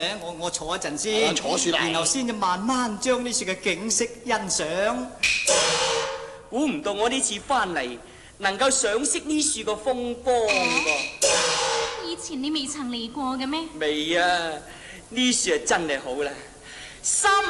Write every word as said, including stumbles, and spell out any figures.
我我坐一陣先， 坐樹啦， 然後先至慢慢將呢樹嘅景色欣賞。 估唔到我呢次翻嚟能夠賞識呢樹個風光噃。 以前你未曾嚟過嘅咩？ 未啊，呢樹啊真係好啦。三